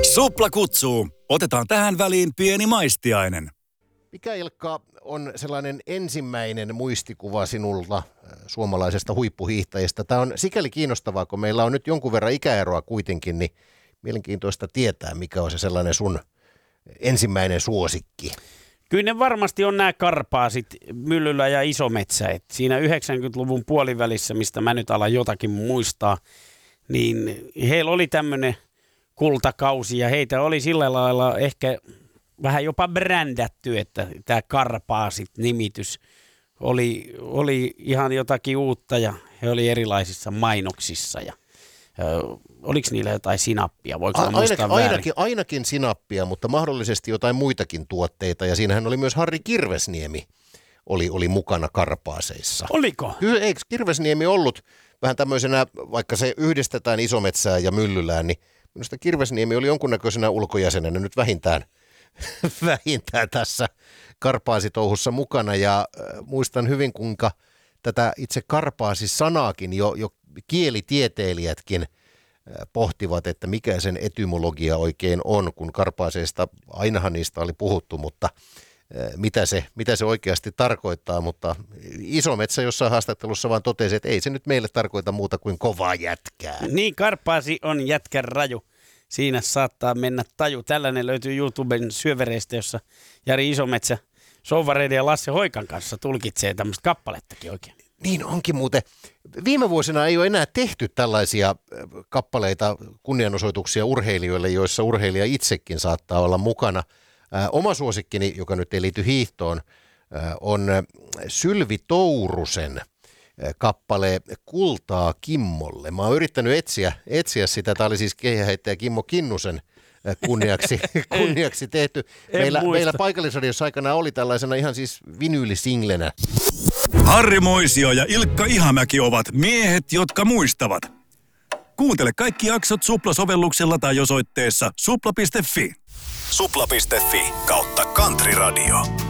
Supla kutsuu. Otetaan tähän väliin pieni maistiainen. Mikä, Ilkka, on sellainen ensimmäinen muistikuva sinulta suomalaisesta huippuhiihtäjästä? Tämä on sikäli kiinnostavaa, kun meillä on nyt jonkun verran ikäeroa kuitenkin, niin mielenkiintoista tietää, mikä on se sellainen sun ensimmäinen suosikki. Kyllä ne varmasti on nämä Karpaasit, Myllylä ja Isometsä. Et siinä 90-luvun puolivälissä, mistä mä nyt alan jotakin muistaa, niin heillä oli tämmöinen kultakausi ja heitä oli sillä lailla ehkä vähän jopa brändätty, että tämä Karpaasit-nimitys oli ihan jotakin uutta ja he oli erilaisissa mainoksissa ja oliko niillä jotain sinappia? Voiko ainakin sinappia, mutta mahdollisesti jotain muitakin tuotteita. Ja siinähän oli myös Harri Kirvesniemi oli mukana Karpaaseissa. Oliko? Kyllä, eikö Kirvesniemi ollut vähän tämmöisenä, vaikka se yhdistetään Isometsään ja Myllylään, niin minusta Kirvesniemi oli jonkunnäköisenä ulkojäsenenä nyt vähintään tässä Karpaasitouhussa mukana. Ja muistan hyvin, kuinka tätä itse Karpaasi-sanaakin jo kielitieteilijätkin pohtivat, että mikä sen etymologia oikein on, kun Karpaaseista, ainahan niistä oli puhuttu, mutta mitä se oikeasti tarkoittaa, mutta Isometsä jossain haastattelussa vaan totesi, että ei se nyt meille tarkoita muuta kuin kovaa jätkää. Niin, Karpaasi on jätkän raju. Siinä saattaa mennä taju. Tällainen löytyy YouTuben syövereistä, jossa Jari Isometsä Souvareiden ja Lasse Hoikan kanssa tulkitsee tämmöistä kappalettakin oikein. Niin onkin muuten. Viime vuosina ei ole enää tehty tällaisia kappaleita, kunnianosoituksia urheilijoille, joissa urheilija itsekin saattaa olla mukana. Oma suosikkini, joka nyt ei liity hiihtoon, on Sylvi Tourusen kappale Kultaa Kimmolle. Mä oon yrittänyt etsiä sitä. Tämä oli siis keihäheittäjä Kimmo Kinnusen kunniaksi tehty. Meillä paikallisradiossa aikana oli tällaisena ihan siis vinyylisinglenä. Harri Moisio ja Ilkka Ihamäki ovat miehet, jotka muistavat. Kuuntele kaikki jaksot Supla-sovelluksella tai osoitteessa supla.fi. Supla.fi/Country Radio.